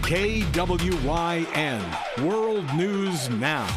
KWYN World News Now.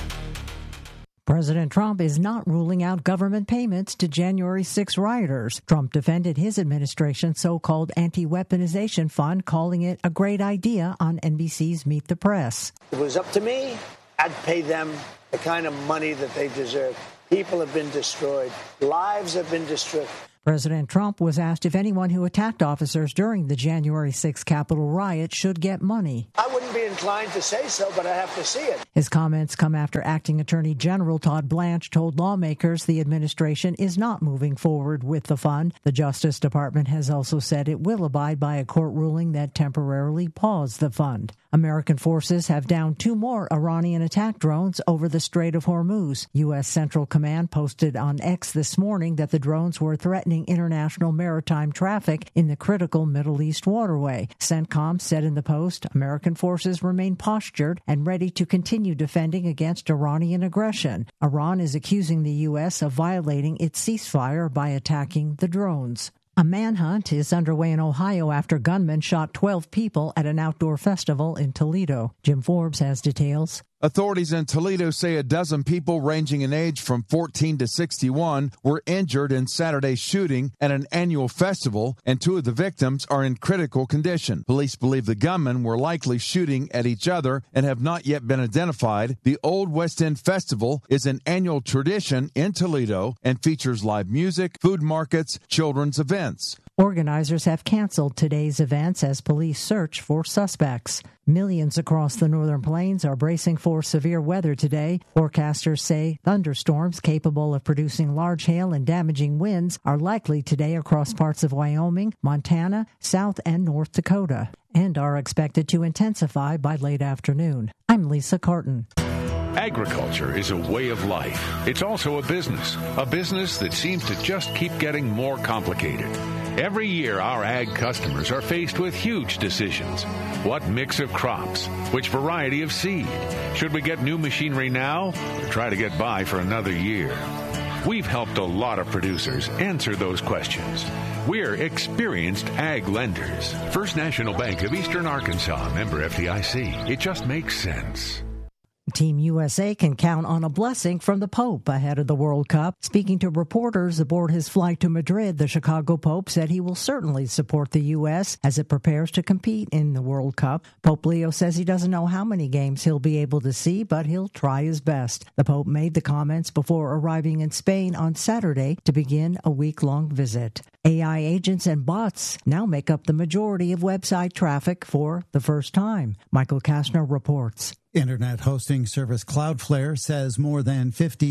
President Trump is not ruling out government payments to January 6 rioters. Trump defended his administration's so-called anti-weaponization fund, calling it a great idea on NBC's Meet the Press. If it was up to me, I'd pay them the kind of money that they deserve. People have been destroyed. Lives have been destroyed. President Trump was asked if anyone who attacked officers during the January 6 Capitol riot should get money. I wouldn't be inclined to say so, but I have to see it. His comments come after Acting Attorney General Todd Blanche told lawmakers the administration is not moving forward with the fund. The Justice Department has also said it will abide by a court ruling that temporarily paused the fund. American forces have downed 2 more Iranian attack drones over the Strait of Hormuz. U.S. Central Command posted on X this morning that the drones were threatening international maritime traffic in the critical Middle East waterway. CENTCOM said in the post, American forces remain postured and ready to continue defending against Iranian aggression. Iran is accusing the U.S. of violating its ceasefire by attacking the drones. A manhunt is underway in Ohio after gunmen shot 12 people at an outdoor festival in Toledo. Jim Forbes has details. Authorities in Toledo say a dozen people ranging in age from 14 to 61 were injured in Saturday's shooting at an annual festival, and 2 of the victims are in critical condition. Police believe the gunmen were likely shooting at each other and have not yet been identified. The Old West End Festival is an annual tradition in Toledo and features live music, food markets, children's events. Organizers have canceled today's events as police search for suspects. Millions across the northern plains are bracing for severe weather today. Forecasters say thunderstorms capable of producing large hail and damaging winds are likely today across parts of Wyoming, Montana, South and North Dakota, and are expected to intensify by late afternoon. I'm Lisa Carton. Agriculture is a way of life. It's also a business that seems to just keep getting more complicated. Every year, our ag customers are faced with huge decisions. What mix of crops? Which variety of seed? Should we get new machinery now or try to get by for another year? We've helped a lot of producers answer those questions. We're experienced ag lenders. First National Bank of Eastern Arkansas, member FDIC. It just makes sense. Team USA can count on a blessing from the Pope ahead of the World Cup. Speaking to reporters aboard his flight to Madrid, the Chicago Pope said he will certainly support the U.S. as it prepares to compete in the World Cup. Pope Leo says he doesn't know how many games he'll be able to see, but he'll try his best. The Pope made the comments before arriving in Spain on Saturday to begin a week-long visit. AI agents and bots now make up the majority of website traffic for the first time. Michael Kastner reports. Internet hosting service Cloudflare says more than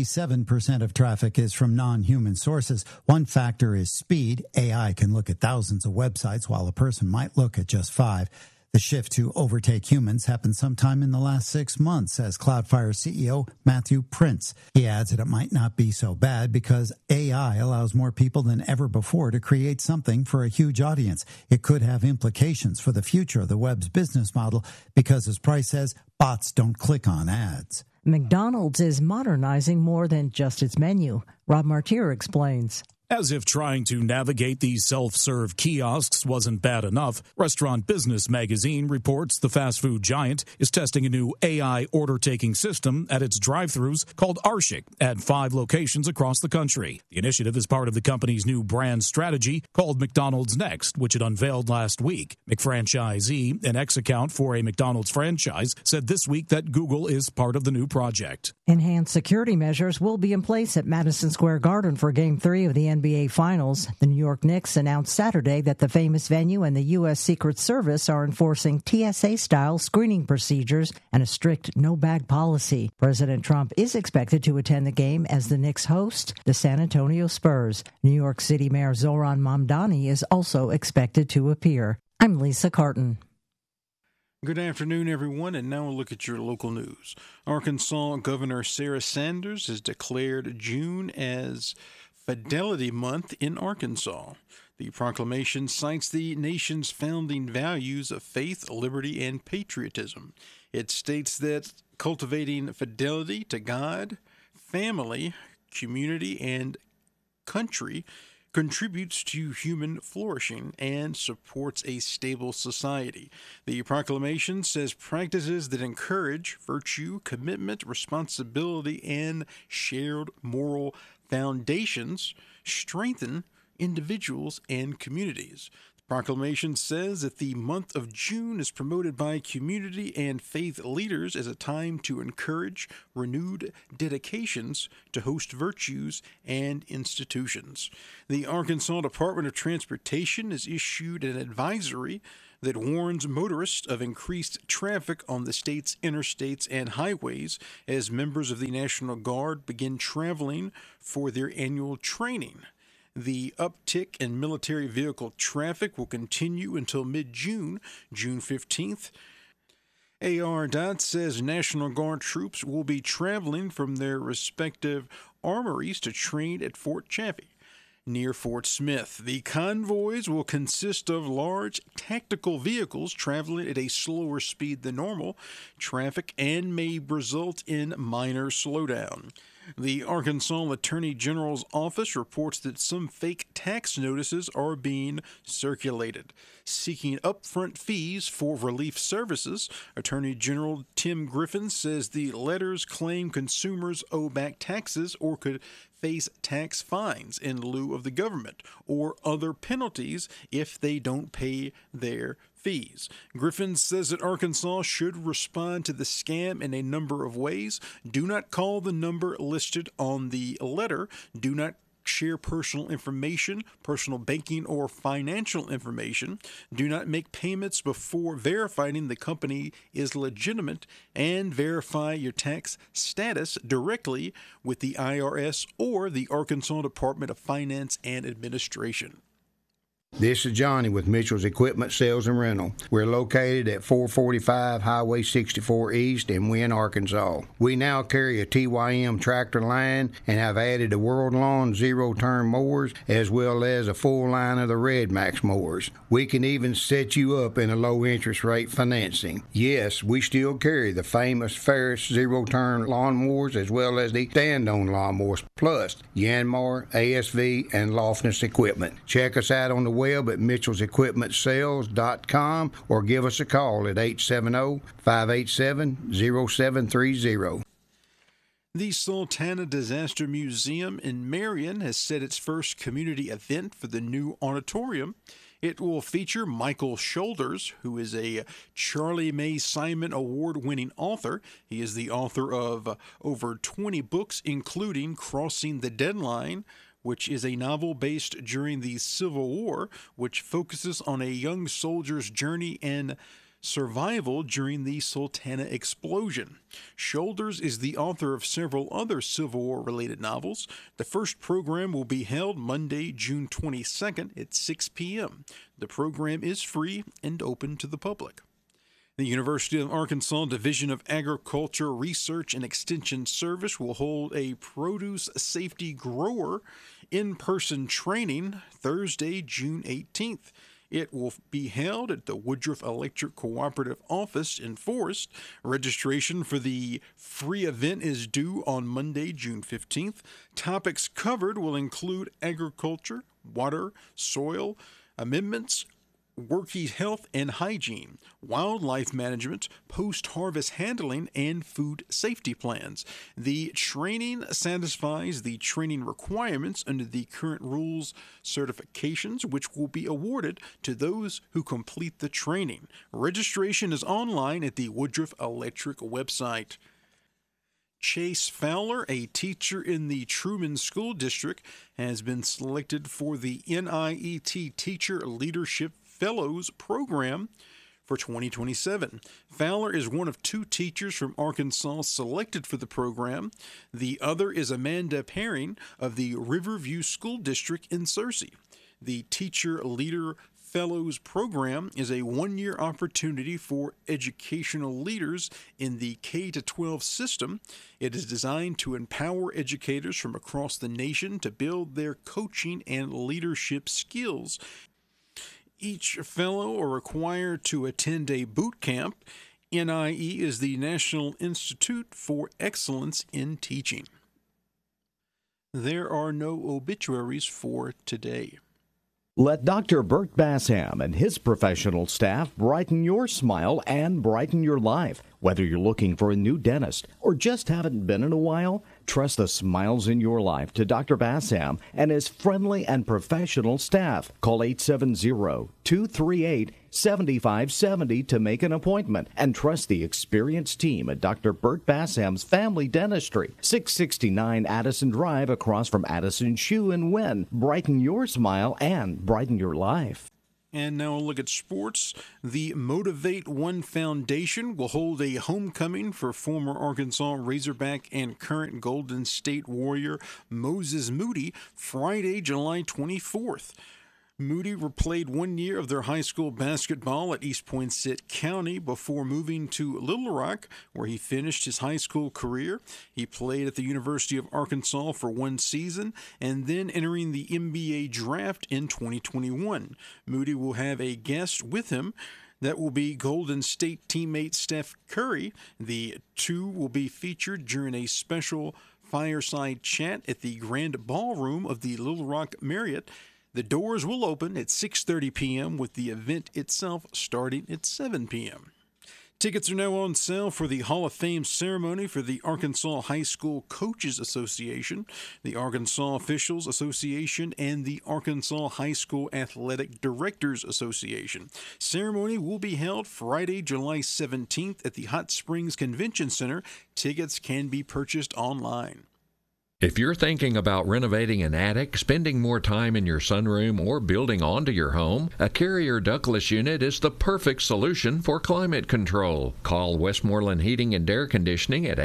57% of traffic is from non-human sources. One factor is speed. AI can look at thousands of websites while a person might look at just 5. The shift to overtake humans happened sometime in the last 6 months, says Cloudflare CEO Matthew Prince. He adds that it might not be so bad because AI allows more people than ever before to create something for a huge audience. It could have implications for the future of the web's business model because, as Price says, bots don't click on ads. McDonald's is modernizing more than just its menu. Rob Martier explains. As if trying to navigate these self-serve kiosks wasn't bad enough, Restaurant Business Magazine reports the fast food giant is testing a new AI order-taking system at its drive-thrus called Arshik at 5 locations across the country. The initiative is part of the company's new brand strategy called McDonald's Next, which it unveiled last week. McFranchisee, an ex-account for a McDonald's franchise, said this week that Google is part of the new project. Enhanced security measures will be in place at Madison Square Garden for Game 3 of the NBA Finals. The New York Knicks announced Saturday that the famous venue and the U.S. Secret Service are enforcing TSA-style screening procedures and a strict no-bag policy. President Trump is expected to attend the game as the Knicks host the San Antonio Spurs. New York City Mayor Zohran Mamdani is also expected to appear. I'm Lisa Carton. Good afternoon, everyone, and now we'll look at your local news. Arkansas Governor Sarah Sanders has declared June as Fidelity Month in Arkansas. The proclamation cites the nation's founding values of faith, liberty, and patriotism. It states that cultivating fidelity to God, family, community, and country contributes to human flourishing and supports a stable society. The proclamation says practices that encourage virtue, commitment, responsibility, and shared moral foundations strengthen individuals and communities. Proclamation says that the month of June is promoted by community and faith leaders as a time to encourage renewed dedications to host virtues and institutions. The Arkansas Department of Transportation has issued an advisory that warns motorists of increased traffic on the state's interstates and highways as members of the National Guard begin traveling for their annual training. The uptick in military vehicle traffic will continue until mid-June, June 15th. ARDOT says National Guard troops will be traveling from their respective armories to train at Fort Chaffee, near Fort Smith. The convoys will consist of large tactical vehicles traveling at a slower speed than normal traffic and may result in minor slowdown. The Arkansas Attorney General's office reports that some fake tax notices are being circulated, seeking upfront fees for relief services. Attorney General Tim Griffin says the letters claim consumers owe back taxes or could face tax fines in lieu of the government or other penalties if they don't pay their fees. Griffin says that Arkansas should respond to the scam in a number of ways. Do not call the number listed on the letter. Do not share personal information, personal banking or financial information. Do not make payments before verifying the company is legitimate, and verify your tax status directly with the IRS or the Arkansas Department of Finance and Administration. This is Johnny with Mitchell's Equipment Sales and Rental. We're located at 445 Highway 64 East in Wynne, Arkansas. We now carry a TYM tractor line and have added the World Lawn zero-turn mowers as well as a full line of the Red Max mowers. We can even set you up in a low interest rate financing. Yes, we still carry the famous Ferris zero-turn lawn mowers as well as the stand-on lawn mowers, plus Yanmar, ASV, and Lofness equipment. Check us out on the web at mitchellsequipmentsales.com or give us a call at 870-587-0730. The Sultana Disaster Museum in Marion has set its first community event for the new auditorium. It will feature Michael Shoulders, who is a Charlie May Simon Award-winning author. He is the author of over 20 books, including Crossing the Deadline, which is a novel based during the Civil War, which focuses on a young soldier's journey and survival during the Sultana explosion. Shoulders is the author of several other Civil War-related novels. The first program will be held Monday, June 22nd at 6 p.m. The program is free and open to the public. The University of Arkansas Division of Agriculture Research and Extension Service will hold a produce safety grower in-person training Thursday, June 18th. It will be held at the Woodruff Electric Cooperative Office in Forest. Registration for the free event is due on Monday, June 15th. Topics covered will include agriculture, water, soil, amendments, working health and hygiene, wildlife management, post-harvest handling, and food safety plans. The training satisfies the training requirements under the current rules certifications, which will be awarded to those who complete the training. Registration is online at the Woodruff Electric website. Chase Fowler, a teacher in the Truman School District, has been selected for the NIET Teacher Leadership Fellows Program for 2027. Fowler is one of two teachers from Arkansas selected for the program. The other is Amanda Perring of the Riverview School District in Searcy. The Teacher Leader Fellows Program is a one-year opportunity for educational leaders in the K-12 system. It is designed to empower educators from across the nation to build their coaching and leadership skills. Each fellow are required to attend a boot camp. NIE is the National Institute for Excellence in Teaching. There are no obituaries for today. Let Dr. Bert Bassam and his professional staff brighten your smile and brighten your life. Whether you're looking for a new dentist or just haven't been in a while, trust the smiles in your life to Dr. Bassam and his friendly and professional staff. Call 870-238-7570 to make an appointment and trust the experienced team at Dr. Bert Bassam's Family Dentistry, 669 Addison Drive across from Addison Shoe in Wynn. Brighten your smile and brighten your life. And now a look at sports. The Motivate One Foundation will hold a homecoming for former Arkansas Razorback and current Golden State Warrior Moses Moody Friday, July 24th. Moody played 1 year of their high school basketball at East Poinsett County before moving to Little Rock, where he finished his high school career. He played at the University of Arkansas for 1 season and then entering the NBA draft in 2021. Moody will have a guest with him. That will be Golden State teammate Steph Curry. The two will be featured during a special fireside chat at the Grand Ballroom of the Little Rock Marriott. The doors will open at 6:30 p.m. with the event itself starting at 7 p.m. Tickets are now on sale for the Hall of Fame ceremony for the Arkansas High School Coaches Association, the Arkansas Officials Association, and the Arkansas High School Athletic Directors Association. Ceremony will be held Friday, July 17th at the Hot Springs Convention Center. Tickets can be purchased online. If you're thinking about renovating an attic, spending more time in your sunroom, or building onto your home, a Carrier ductless unit is the perfect solution for climate control. Call Westmoreland Heating and Air Conditioning at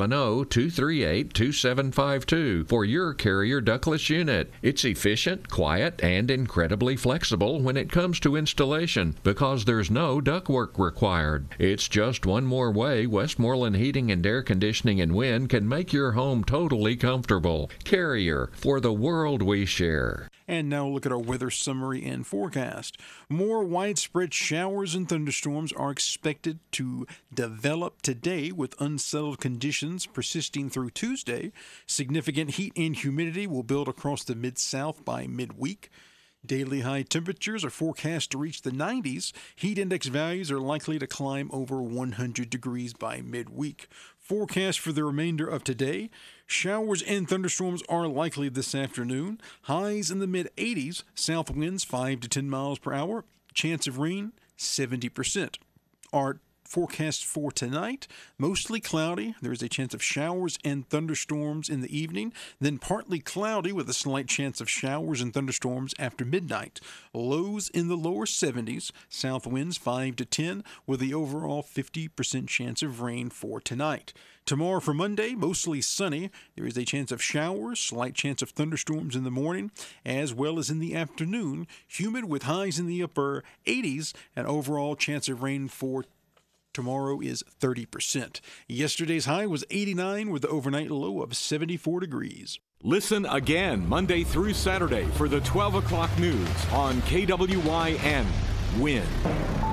870-238-2752 for your Carrier ductless unit. It's efficient, quiet, and incredibly flexible when it comes to installation because there's no ductwork required. It's just one more way Westmoreland Heating and Air Conditioning in Wynn can make your home totally comfortable. Carrier, for the world we share. And now look at our weather summary and forecast. More widespread showers and thunderstorms are expected to develop today with unsettled conditions persisting through Tuesday. Significant heat and humidity will build across the Mid-South by midweek. Daily high temperatures are forecast to reach the 90s. Heat index values are likely to climb over 100 degrees by midweek. Forecast for the remainder of today. Showers and thunderstorms are likely this afternoon. Highs in the mid-80s. South winds 5 to 10 miles per hour. Chance of rain 70%. Our forecast for tonight, mostly cloudy. There is a chance of showers and thunderstorms in the evening, then partly cloudy with a slight chance of showers and thunderstorms after midnight. Lows in the lower 70s, south winds 5 to 10 with the overall 50% chance of rain for tonight. Tomorrow for Monday, mostly sunny. There is a chance of showers, slight chance of thunderstorms in the morning, as well as in the afternoon. Humid with highs in the upper 80s, and overall chance of rain for tomorrow is 30%. Yesterday's high was 89 with the overnight low of 74 degrees. Listen again Monday through Saturday for the 12 o'clock news on KWYN. Win.